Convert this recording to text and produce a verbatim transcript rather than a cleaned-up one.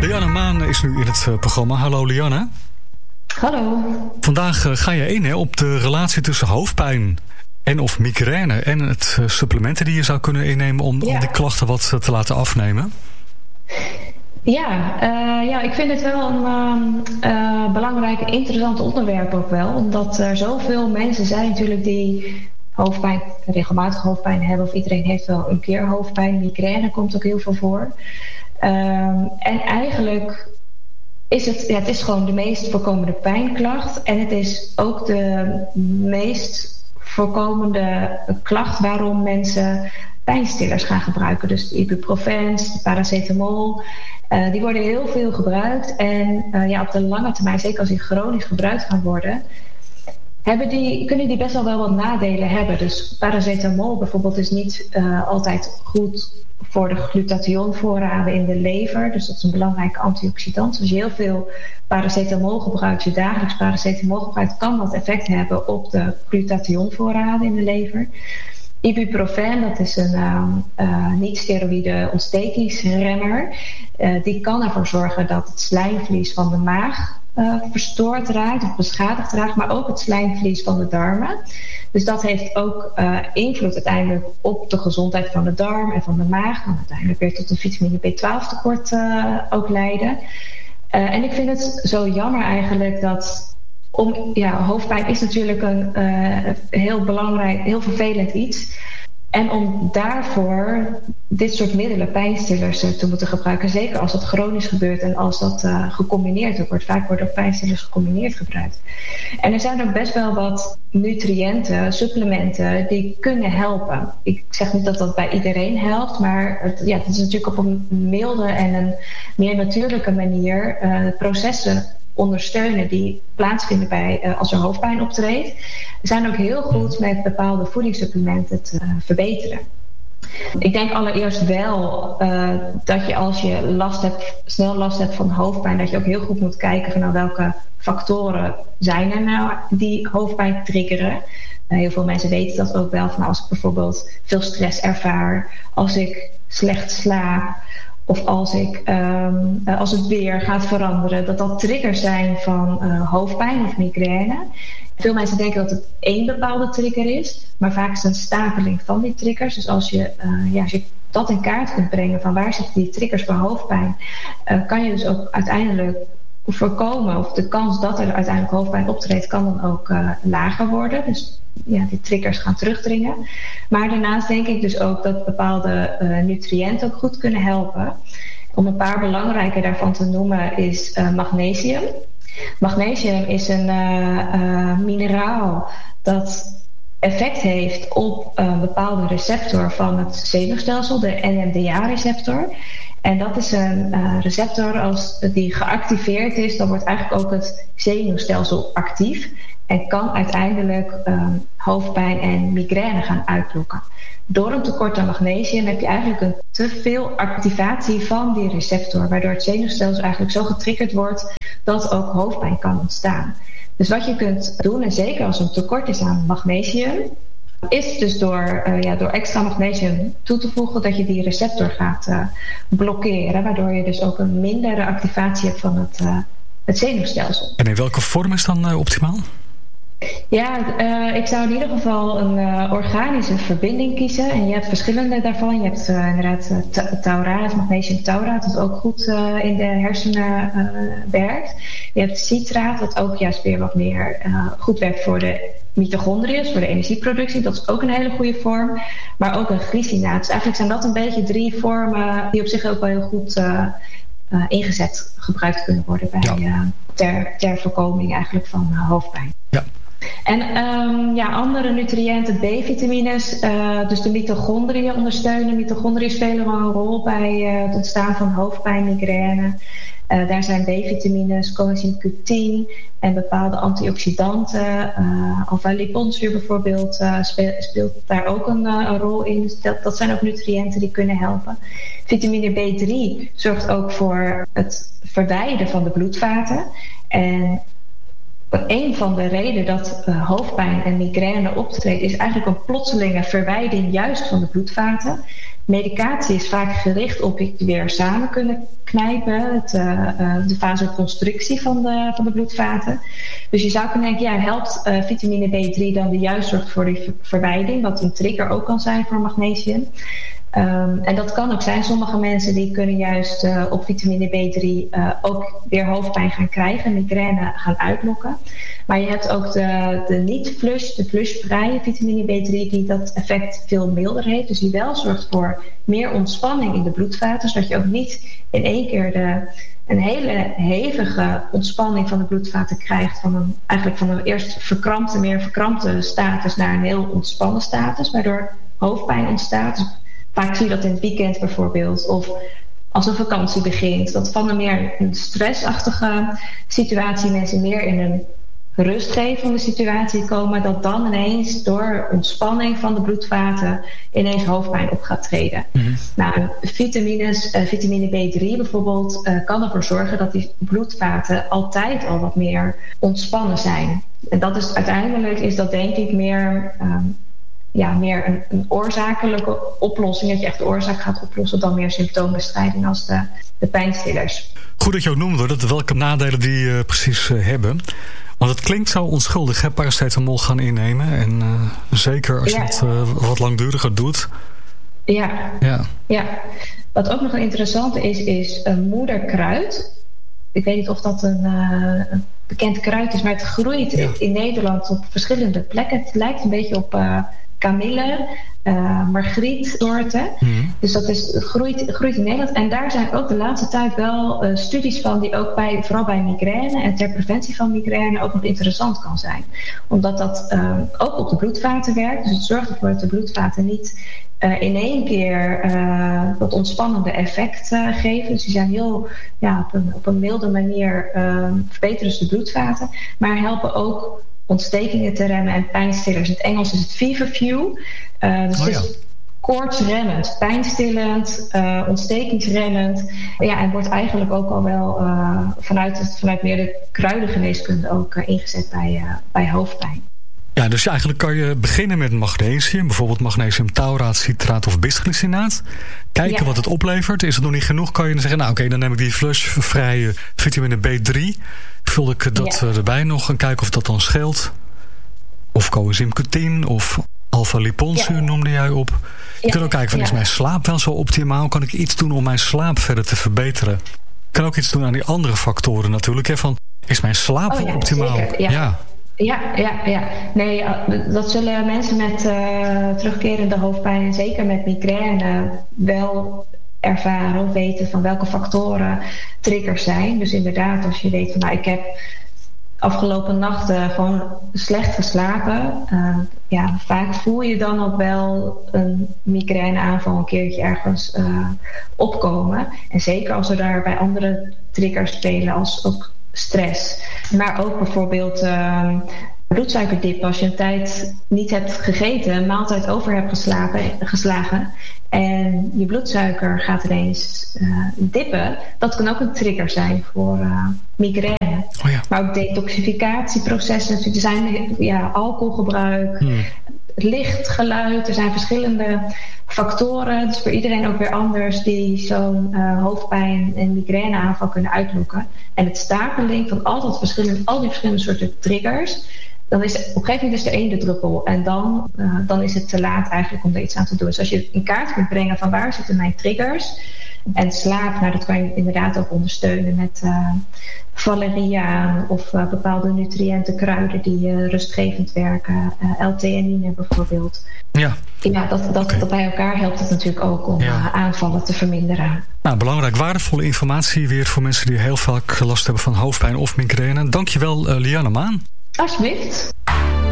Lianne Maan is nu in het uh, programma. Hallo Lianne. Hallo. Vandaag uh, ga je in hè, op de relatie tussen hoofdpijn en of migraine en het uh, supplementen die je zou kunnen innemen om, ja. om die klachten wat uh, te laten afnemen. Ja, uh, ja, ik vind het wel een uh, uh, belangrijk, interessant onderwerp ook wel. Omdat er zoveel mensen zijn natuurlijk die hoofdpijn, regelmatig hoofdpijn hebben. Of iedereen heeft wel een keer hoofdpijn. Migraine komt ook heel veel voor. Um, en eigenlijk is het, ja, het is gewoon de meest voorkomende pijnklacht. En het is ook de meest voorkomende klacht waarom mensen pijnstillers gaan gebruiken. Dus de ibuprofen, de paracetamol, uh, die worden heel veel gebruikt. En uh, ja, op de lange termijn, zeker als die chronisch gebruikt gaan worden, hebben die, kunnen die best wel wel wat nadelen hebben. Dus paracetamol bijvoorbeeld is niet uh, altijd goed voor de glutathionvoorraden in de lever. Dus dat is een belangrijke antioxidant. Dus als je heel veel paracetamol gebruikt, je dagelijks paracetamol gebruikt, kan dat effect hebben op de glutathionvoorraden in de lever. Ibuprofen, dat is een uh, uh, niet-steroïde ontstekingsremmer. Uh, die kan ervoor zorgen dat het slijmvlies van de maag uh, verstoord raakt of beschadigd raakt, maar ook het slijmvlies van de darmen. Dus dat heeft ook uh, invloed uiteindelijk op de gezondheid van de darm en van de maag. Kan uiteindelijk weer tot een vitamine B twaalf tekort uh, ook leiden. Uh, en ik vind het zo jammer eigenlijk dat Om, ja, hoofdpijn is natuurlijk een uh, heel belangrijk, heel vervelend iets. En om daarvoor dit soort middelen, pijnstillers, te moeten gebruiken, zeker als dat chronisch gebeurt en als dat uh, gecombineerd wordt. Vaak worden ook pijnstillers gecombineerd gebruikt. En er zijn ook best wel wat nutriënten, supplementen die kunnen helpen. Ik zeg niet dat dat bij iedereen helpt, maar het, ja, het is natuurlijk op een milde en een meer natuurlijke manier uh, processen ondersteunen die plaatsvinden bij uh, als er hoofdpijn optreedt. We zijn ook heel goed met bepaalde voedingssupplementen te uh, verbeteren. Ik denk allereerst wel uh, dat je als je last hebt, snel last hebt van hoofdpijn, dat je ook heel goed moet kijken van nou, welke factoren zijn er nou die hoofdpijn triggeren. Uh, heel veel mensen weten dat ook wel van als ik bijvoorbeeld veel stress ervaar, als ik slecht slaap, of als, ik, um, als het weer gaat veranderen, dat dat triggers zijn van uh, hoofdpijn of migraine. Veel mensen denken dat het één bepaalde trigger is, maar vaak is het een stapeling van die triggers. Dus als je, uh, ja, als je dat in kaart kunt brengen van waar zitten die triggers voor hoofdpijn, uh, kan je dus ook uiteindelijk voorkomen, of de kans dat er uiteindelijk hoofdpijn optreedt, kan dan ook uh, lager worden. Dus ja, die triggers gaan terugdringen. Maar daarnaast denk ik dus ook dat bepaalde uh, nutriënten ook goed kunnen helpen. Om een paar belangrijke daarvan te noemen is uh, magnesium. Magnesium is een uh, uh, mineraal dat effect heeft op een bepaalde receptor van het zenuwstelsel, de N M D A-receptor. En dat is een uh, receptor, als die geactiveerd is, dan wordt eigenlijk ook het zenuwstelsel actief en kan uiteindelijk um, hoofdpijn en migraine gaan uitlokken. Door een tekort aan magnesium heb je eigenlijk een te veel activatie van die receptor, waardoor het zenuwstelsel eigenlijk zo getriggerd wordt dat ook hoofdpijn kan ontstaan. Dus wat je kunt doen, en zeker als er een tekort is aan magnesium, is dus door, uh, ja, door extra magnesium toe te voegen dat je die receptor gaat uh, blokkeren, waardoor je dus ook een mindere activatie hebt van het, uh, het zenuwstelsel. En in welke vorm is dan uh, optimaal? Ja, uh, ik zou in ieder geval een uh, organische verbinding kiezen. En je hebt verschillende daarvan. Je hebt uh, inderdaad uh, ta- tauraat, magnesium tauraat, dat ook goed uh, in de hersenen uh, werkt. Je hebt citraat, dat ook juist weer wat meer uh, goed werkt voor de mitochondriën, voor de energieproductie. Dat is ook een hele goede vorm. Maar ook een glycinaat. Dus eigenlijk zijn dat een beetje drie vormen die op zich ook wel heel goed uh, uh, ingezet, gebruikt kunnen worden bij, ja. uh, ter, ter voorkoming eigenlijk van uh, hoofdpijn. Ja. En um, ja, andere nutriënten, B-vitamines, uh, dus de mitochondriën ondersteunen. Mitochondriën spelen wel een rol bij uh, het ontstaan van hoofdpijn, migraine. Uh, daar zijn B-vitamines, coenzym Q tien en bepaalde antioxidanten. Uh, alpha-liponzuur bijvoorbeeld uh, speelt, speelt daar ook een, uh, een rol in. Dus dat, dat zijn ook nutriënten die kunnen helpen. Vitamine B drie zorgt ook voor het verwijden van de bloedvaten. En een van de redenen dat uh, hoofdpijn en migraine optreedt is eigenlijk een plotselinge verwijding juist van de bloedvaten. medicatie is vaak gericht op het weer samen kunnen knijpen, het, uh, uh, de vasoconstructie van de, van de bloedvaten. Dus je zou kunnen denken, ja, helpt uh, vitamine B drie dan die juist zorgt voor die ver- verwijding, wat een trigger ook kan zijn voor magnesium. Um, en dat kan ook zijn. Sommige mensen die kunnen juist uh, op vitamine B drie uh, ook weer hoofdpijn gaan krijgen, migraine gaan uitlokken. Maar je hebt ook de, de niet-flush, de flushvrije vitamine B drie, die dat effect veel milder heeft. Dus die wel zorgt voor meer ontspanning in de bloedvaten, zodat je ook niet in één keer de, een hele hevige ontspanning van de bloedvaten krijgt, van een, eigenlijk van een eerst verkrampte, meer verkrampte status naar een heel ontspannen status, waardoor hoofdpijn ontstaat. Dus vaak zie je dat in het weekend bijvoorbeeld, of als een vakantie begint, dat van een meer een stressachtige situatie mensen meer in een rustgevende situatie komen, dat dan ineens door ontspanning van de bloedvaten ineens hoofdpijn op gaat treden. Mm-hmm. Nou, vitamines, uh, vitamine B drie bijvoorbeeld uh, kan ervoor zorgen dat die bloedvaten altijd al wat meer ontspannen zijn. En dat is uiteindelijk is dat denk ik meer um, ja, meer een, een oorzakelijke oplossing, dat je echt de oorzaak gaat oplossen, dan meer symptoombestrijding als de, de pijnstillers. Goed dat je ook noemde dat welke nadelen die uh, precies uh, hebben. Want het klinkt zo onschuldig, hè, paracetamol gaan innemen. En uh, zeker als ja. je het uh, wat langduriger doet. Ja. ja, ja. Wat ook nog een interessante is, is een moederkruid. Ik weet niet of dat een, uh, een bekend kruid is, maar het groeit ja. in Nederland op verschillende plekken. Het lijkt een beetje op uh, kamille, uh, margrietsoorten. Mm-hmm. Dus dat is, het groeit, groeit in Nederland. En daar zijn ook de laatste tijd wel uh, studies van die ook bij, vooral bij migraine en ter preventie van migraine ook nog interessant kan zijn. Omdat dat uh, ook op de bloedvaten werkt. Dus het zorgt ervoor dat de bloedvaten niet uh, in één keer uh, dat ontspannende effect uh, geven. Dus die zijn heel, ja, op een, op een milde manier uh, verbeteren ze de bloedvaten. Maar helpen ook ontstekingen te remmen en pijnstillers. In het Engels is het feverfew. Uh, dus oh, ja. het is koortsremmend, pijnstillend, uh, ontstekingsremmend. Ja, en wordt eigenlijk ook al wel uh, vanuit, het, vanuit meer de kruidengeneeskunde ook uh, ingezet bij, uh, bij hoofdpijn. Ja, dus eigenlijk kan je beginnen met magnesium, bijvoorbeeld magnesiumtauraat, citraat of bisglycinaat. Kijken ja. wat het oplevert. Is het nog niet genoeg, kan je dan zeggen, nou oké, okay, dan neem ik die flushvrije vitamine B drie. Vul ik dat ja. erbij nog en kijken of dat dan scheelt. Of coenzym Q tien of alpha-liponzuur ja. noemde jij op. Je ja. kunt ook kijken, van, ja. is mijn slaap wel zo optimaal? Kan ik iets doen om mijn slaap verder te verbeteren? Ik kan ook iets doen aan die andere factoren natuurlijk. Hè, van, is mijn slaap oh, wel ja, optimaal? Zeker, ja. ja. Ja, ja, ja. Nee, dat zullen mensen met uh, terugkerende hoofdpijn en zeker met migraine wel ervaren of weten van welke factoren triggers zijn. Dus inderdaad, als je weet van nou, ik heb afgelopen nachten gewoon slecht geslapen. Uh, ja, vaak voel je dan ook wel een migraineaanval een keertje ergens uh, opkomen. En zeker als er daarbij andere triggers spelen als ook stress. Maar ook bijvoorbeeld uh, bloedsuikerdip. Als je een tijd niet hebt gegeten, een maaltijd over hebt geslapen, geslagen en je bloedsuiker gaat ineens uh, dippen. Dat kan ook een trigger zijn voor uh, migraine. Oh ja. Maar ook detoxificatieprocessen. Er zijn ja, alcoholgebruik, hmm. licht, geluid. Er zijn verschillende factoren. Dus voor iedereen ook weer anders die zo'n uh, hoofdpijn en migraineaanval kunnen uitlokken. En het stapeling van al, dat verschillende, al die verschillende soorten triggers, dan is op een gegeven moment is er één de druppel. En dan, uh, dan is het te laat eigenlijk om er iets aan te doen. Dus als je in kaart kunt brengen van waar zitten mijn triggers. En slaap, nou, dat kan je inderdaad ook ondersteunen met uh, valeriaan of uh, bepaalde nutriënten, kruiden die uh, rustgevend werken. Uh, L-theanine bijvoorbeeld. Ja. Ja, dat, dat, okay. dat bij elkaar helpt het natuurlijk ook om ja. uh, aanvallen te verminderen. Nou, belangrijk, waardevolle informatie weer voor mensen die heel vaak last hebben van hoofdpijn of migraine. Dankjewel, uh, Lianne Maan. Alsjeblieft.